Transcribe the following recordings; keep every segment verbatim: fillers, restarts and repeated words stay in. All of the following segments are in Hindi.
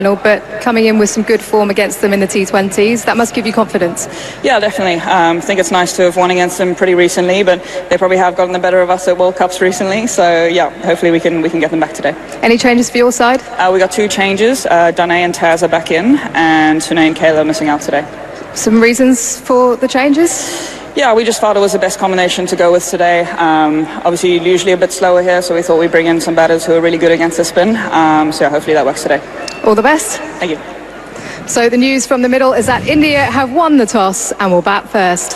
but coming in with some good form against them in the T twenties, that must give you confidence. Yeah, definitely. Um, I think it's nice to have won against them pretty recently, but they probably have gotten the better of us at World Cups recently. So yeah, hopefully we can we can get them back today. Any changes for your side? Uh, we got two changes. Uh, Danae and Taz are back in, and Sunay and Kayla are missing out today. Some reasons for the changes? Yeah, we just thought it was the best combination to go with today. Um, obviously, usually a bit slower here, so we thought we'd bring in some batters who are really good against the spin. Um, so yeah, hopefully that works today. All the best. Thank you. So the news from the middle is that India have won the toss and will bat first.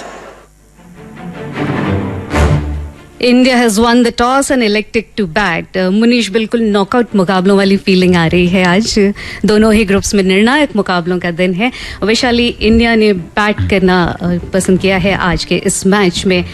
India has won the toss and elected to bat. uh, Munish बिल्कुल नॉकआउट मुकाबलों वाली फीलिंग आ रही है आज. दोनों ही ग्रुप्स में निर्णायक मुकाबलों का दिन है. वैशाली, इंडिया ने बैट करना पसंद किया है आज के इस मैच में.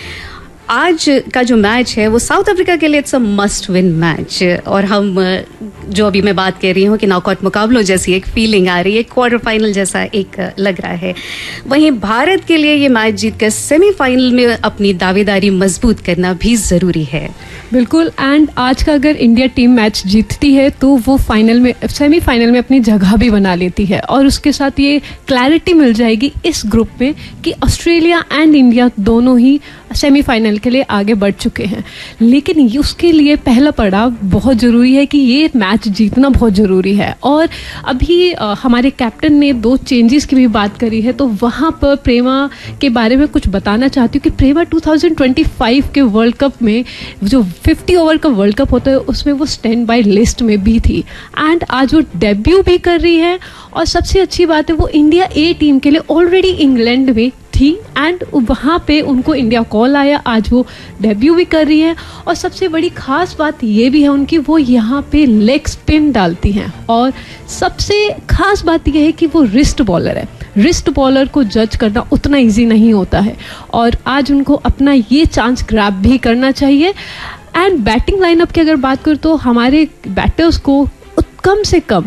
आज का जो मैच है वो साउथ अफ्रीका के लिए it's a must win match. और हम जो अभी मैं बात कर रही हूँ कि नॉकआउट मुकाबलों जैसी एक फीलिंग आ रही है, क्वार्टर फाइनल जैसा एक लग रहा है. वहीं भारत के लिए ये मैच जीतकर सेमीफाइनल में अपनी दावेदारी मजबूत करना भी ज़रूरी है. बिल्कुल. एंड आज का अगर इंडिया टीम मैच जीतती है तो वो फाइनल में, सेमीफाइनल में अपनी जगह भी बना लेती है. और उसके साथ ये क्लैरिटी मिल जाएगी इस ग्रुप में कि ऑस्ट्रेलिया एंड इंडिया दोनों ही सेमीफाइनल के लिए आगे बढ़ चुके हैं. लेकिन उसके लिए पहला पड़ाव बहुत ज़रूरी है कि ये मैच जीतना बहुत ज़रूरी है. और अभी आ, हमारे कैप्टन ने दो चेंजेस की भी बात करी है, तो वहाँ पर प्रेमा के बारे में कुछ बताना चाहती हूँ कि प्रेमा टू थाउजेंड ट्वेंटी फाइव के वर्ल्ड कप में, जो फिफ्टी ओवर का वर्ल्ड कप होता है, उसमें वो स्टैंड बाय लिस्ट में भी थी. एंड आज वो डेब्यू भी कर रही है. और सबसे अच्छी बात है वो इंडिया ए टीम के लिए ऑलरेडी इंग्लैंड में थी एंड वहाँ पे उनको इंडिया कॉल आया. आज वो डेब्यू भी कर रही है. और सबसे बड़ी खास बात ये भी है उनकी, वो यहाँ पे लेग स्पिन डालती हैं. और सबसे खास बात यह है कि वो रिस्ट बॉलर है. रिस्ट बॉलर को जज करना उतना इजी नहीं होता है और आज उनको अपना ये चांस ग्रैब भी करना चाहिए. एंड बैटिंग लाइनअप की अगर बात करूँ तो हमारे बैटर्स को कम से कम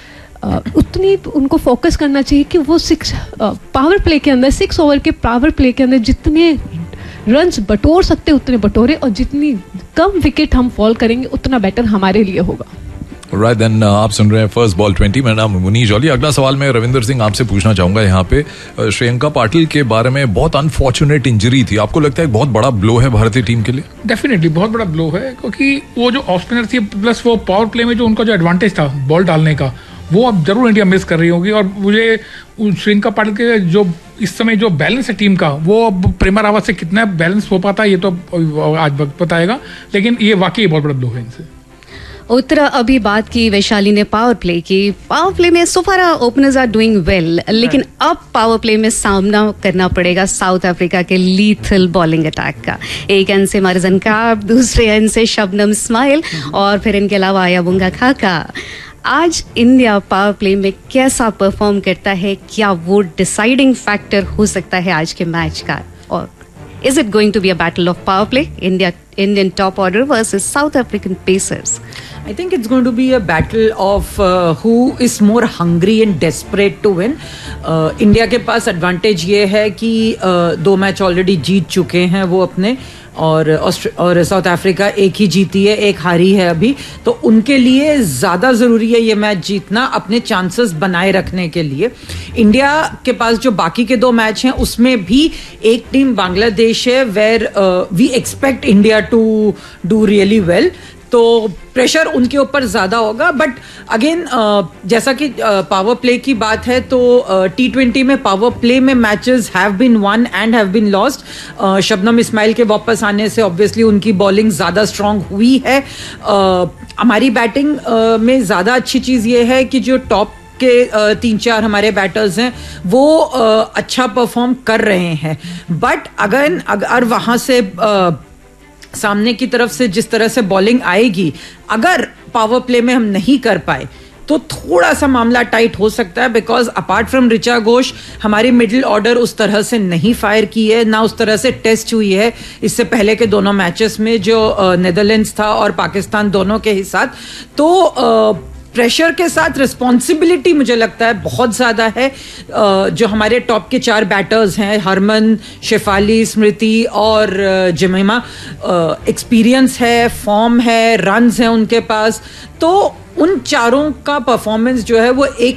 Uh, उतनी उनको फोकस करना चाहिए कि वो सिक्स पावर प्ले के अंदर, सिक्स ओवर के पावर प्ले के अंदर जितने रन्स बटोर सकते उतने बटोरे और जितनी कम विकेट हम फॉल करेंगे उतना बेटर हमारे लिए होगा. राइट देन, आप सुन रहे हैं फर्स्ट बॉल ट्वेंटी. मेरा नाम मुनीश जॉली. अगला सवाल मैं रविंदर सिंह आपसे पूछना चाहूंगा. यहाँ पे श्रेयंका पाटिल के बारे में बहुत अनफॉर्चुनेट इंजरी थी. आपको लगता है बहुत बड़ा ब्लो है भारतीय टीम के लिए? डेफिनेटली बहुत बड़ा ब्लो है, क्योंकि वो जो ऑफ स्पिनर थी प्लस वो पावर प्ले में जो उनका जो एडवांटेज था बॉल डालने का, वो अब जरूर इंडिया मिस कर रही होगी. और मुझे श्रेयंका पाटिल के जो इस समय जो बैलेंस है टीम का, वो अब प्रेमा रावत से कितना बैलेंस हो पाता है ये तो आज वक्त बताएगा. लेकिन ये वाकई बहुत बड़ा ब्लो है इनसे. उत्तरा, अभी बात की वैशाली ने पावर प्ले की. पावर प्ले में सो फार ओपनर्स आर डूइंग वेल, लेकिन अब पावर प्ले में सामना करना पड़ेगा साउथ अफ्रीका के लीथल बॉलिंग अटैक का. एक एंड से मरजन काब, दूसरे एंड से शबनम इस्माइल और फिर इनके अलावा आयाबुंगा खाका. आज इंडिया पावर प्ले में कैसा परफॉर्म करता है? क्या वो डिसाइडिंग फैक्टर हो सकता है आज के मैच का? और is it going to be a battle of power play? India, Indian top order versus South African pacers. I think it's going to be a battle of uh, who is more hungry and desperate to win. uh, India के पास advantage ये है कि uh, दो मैच ऑलरेडी जीत चुके हैं वो अपने, और और साउथ अफ्रीका एक ही जीती है, एक हारी है अभी. तो उनके लिए ज़्यादा ज़रूरी है ये मैच जीतना अपने चांसेस बनाए रखने के लिए. इंडिया के पास जो बाकी के दो मैच हैं उसमें भी एक टीम बांग्लादेश है where we expect India to do really well. तो प्रेशर उनके ऊपर ज़्यादा होगा. बट अगेन जैसा कि पावर प्ले की बात है तो टी ट्वेंटी में पावर प्ले में matches have been one and have been lost. Shabnam Ismail के वापस आने से ऑब्वियसली उनकी बॉलिंग ज़्यादा स्ट्रांग हुई है. uh, हमारी बैटिंग uh, में ज़्यादा अच्छी चीज़ ये है कि जो टॉप के तीन चार हमारे बैटर्स हैं वो अच्छा परफॉर्म कर रहे हैं. बट अगर अगर वहाँ से uh, सामने की तरफ से जिस तरह से बॉलिंग आएगी, अगर पावर प्ले में हम नहीं कर पाए तो थोड़ा सा मामला टाइट हो सकता है. Because apart from Richa Ghosh हमारी मिडिल ऑर्डर उस तरह से नहीं फायर की है, ना उस तरह से टेस्ट हुई है इससे पहले के दोनों मैचेस में जो नेदरलैंड्स था और पाकिस्तान दोनों के ही साथ. तो प्रेशर के साथ रिस्पॉन्सिबिलिटी मुझे लगता है बहुत ज़्यादा है. जो हमारे टॉप के चार बैटर्स हैं, हरमन, शेफाली, स्मृति और जमीमा, एक्सपीरियंस है, फॉर्म है, रन्स हैं उनके पास. तो उन चारों का परफॉर्मेंस जो है वो एक